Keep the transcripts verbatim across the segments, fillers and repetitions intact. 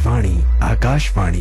आकाशवाणी आकाशवाणी।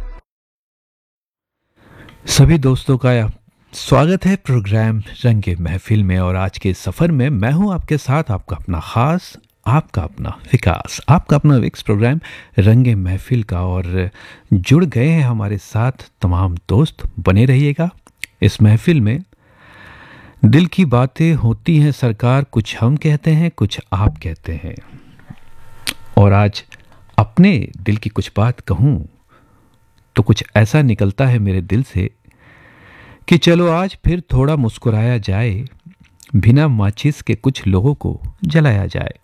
सभी दोस्तों का स्वागत है प्रोग्राम रंगे महफिल में। और आज के सफ़र में मैं हूं आपके साथ, आपका अपना ख़ास, आपका अपना विकास, आपका अपना विक्स प्रोग्राम रंगे महफिल का। और जुड़ गए हैं हमारे साथ तमाम दोस्त, बने रहिएगा इस महफिल में। दिल की बातें होती हैं सरकार, कुछ हम कहते हैं कुछ आप कहते हैं। और आज अपने दिल की कुछ बात कहूं तो कुछ ऐसा निकलता है मेरे दिल से कि चलो आज फिर थोड़ा मुस्कुराया जाए, बिना माचिस के कुछ लोगों को जलाया जाए।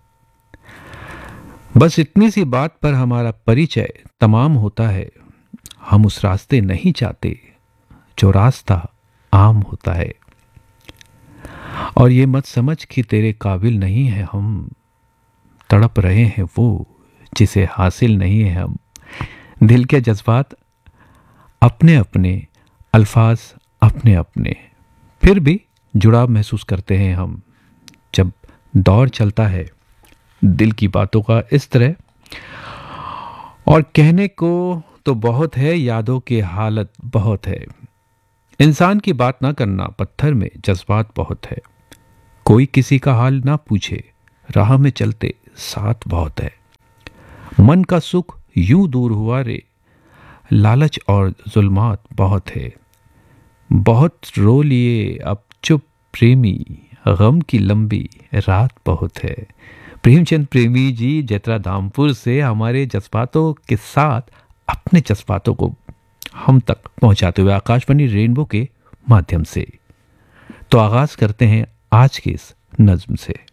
बस इतनी सी बात पर हमारा परिचय तमाम होता है। हम उस रास्ते नहीं चाहते जो रास्ता आम होता है। और ये मत समझ कि तेरे काबिल नहीं है हम, तड़प रहे हैं वो जिसे हासिल नहीं है हम। दिल के जज्बात अपने अपने, अल्फाज अपने अपने, फिर भी जुड़ाव महसूस करते हैं हम जब दौर चलता है दिल की बातों का इस तरह। और कहने को तो बहुत है, यादों की हालत बहुत है। इंसान की बात ना करना, पत्थर में जज्बात बहुत है। कोई किसी का हाल ना पूछे, राह में चलते साथ बहुत है। मन का सुख यूं दूर हुआ रे, लालच और जुल्मात बहुत है। बहुत रो लिए अब चुप प्रेमी, गम की लंबी रात बहुत है। प्रेमचंद प्रेमी जी जतरा धामपुर से हमारे जज्बातों के साथ अपने जज्बातों को हम तक पहुंचाते हुए आकाशवाणी रेनबो के माध्यम से। तो आगाज करते हैं आज के इस नज्म से।